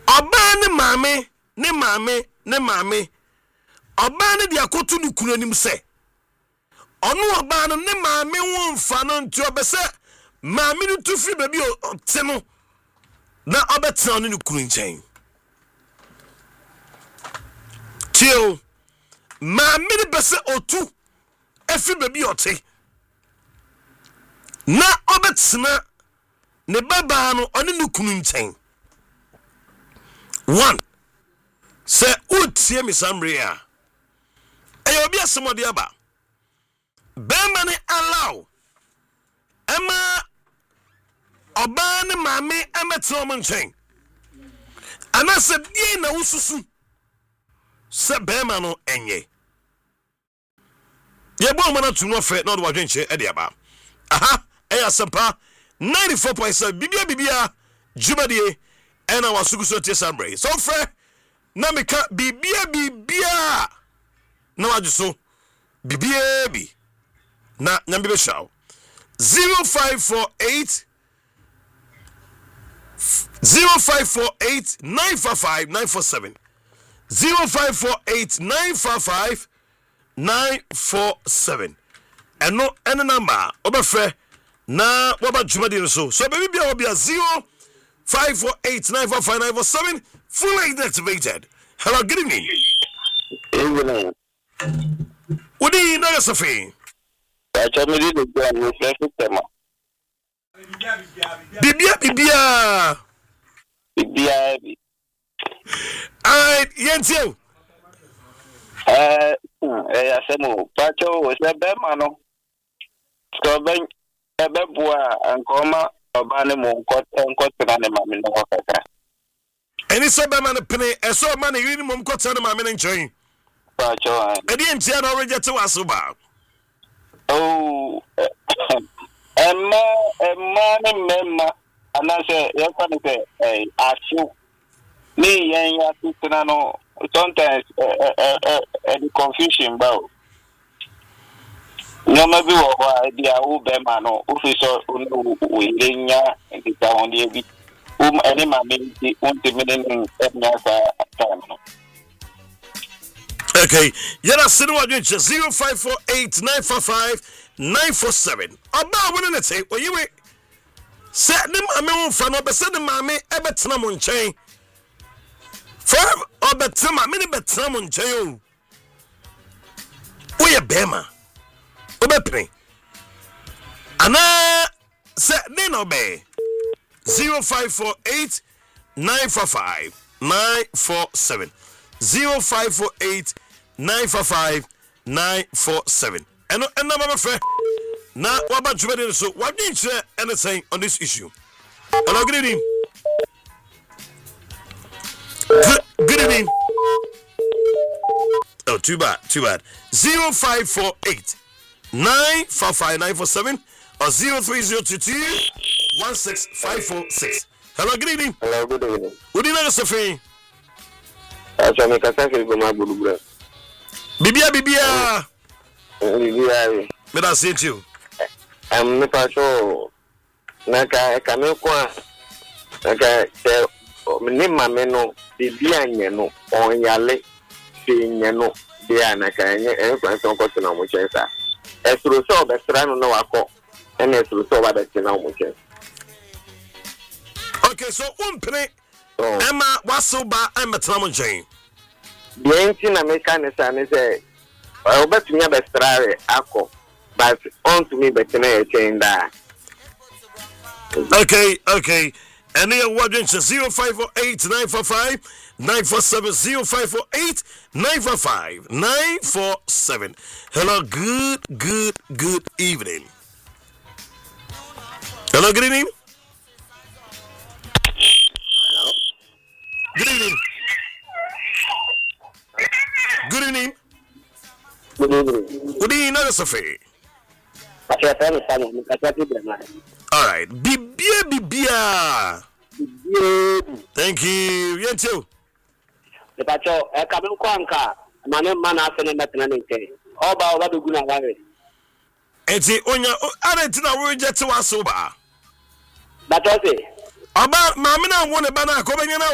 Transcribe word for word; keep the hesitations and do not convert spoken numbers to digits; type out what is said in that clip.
Oba ne maame ne maame ne maame oba ne dia kotu ne kunu anim se ono oba no ne maame wo mfa no nti obese maame no tu firi baby o te no na obetena no ne kunu nchen tio maame ne bese otu efi baby o te na obetena ne baba no one ne kunu nchen. One, say utie mi samria. Eyo bi asomode aba. Be mani allow. Emma oba ne maame emetro mo nchen. Ana se die na ususu. Se be ma no enye. Ye bo mo na tu no fe na do wadwenche e de aba. Aha, eya sempa ninety-four point seven bibia bibia jumadi ena wasuguso tie sambre. So fre na meka bibia bibia na wajuso bibia bi na nyambe be shaw zero five four eight zero five four eight nine five five nine four seven zero five four eight nine five five nine four seven eno eno number obafre na waba jumadi so so baby bia obia zero five four eight nine four five nine four seven fully activated. Hello, good evening. Evening. What do you know, Sophie? I told me to go and refresh the tema. Bibia, Bibia. Bibia. Alright, Yentio. Uh, I said, Pacho was a bemano. So, Ben, a bebua and coma. Obanimo got on cotton in the water. And it's a man a penny, a so money, you didn't got on my men enjoying. Pacho, I didn't see an already to us about. Oh, a man, a man, member, and I say, yes, I ask you. Me, and your sister, sometimes a confusion about. No, maybe what idea who Bemano, officer, we linya, and the town, the whom any mammy, the unlimited time. Okay, Yara Sinu zero five four eight nine four five nine four seven. About one in the tape, or you wait. Set them a moon for no better than mammy, ever Tramon chain. Firm or better, my mini betramon chain. We a bema. Obepre. Ana se ne no be zero five four eight nine four five nine four seven zero five four eight nine four five nine four seven. Eno ena mama fe na waba jumede so what did you anything on this issue? Hello, good evening. Good, good evening. Oh, too bad, too bad. zero five four eight nine four five nine four seven or zero three zero two two one six five four six. Hello, good evening. Hello, good evening. Good evening, Sophie. I shall make a second for my good. Bibia, Bibia. Bibia. But I say to you, I'm not sure. Naka, Kamekwa. Naka, Nima Meno, Bibia, no, on Yale, seeing no, Diana, and Franson Cotton, which is that. As to so the strand no ako and as to so that you know much. Okay, so one penny Emma Wasoba and Matramon Jane. The ancient American is a I bet me a bestrare ako, but on to me better chain that. Okay, okay. And here what zero five four eight nine four five nine four seven zero five four eight nine four five nine four seven. Hello, good, good, good evening. Hello, good evening. Hello. Good evening. Good evening. Good evening. Good evening, Sophie. All right, Bibia, Bibia. Thank you. You too. The pacho, a cabin quanka, man, man, after the matinee. All about what the good and worry. And see, on your Argentina, we just to us sober. But okay. About Mamma, one banana coming in.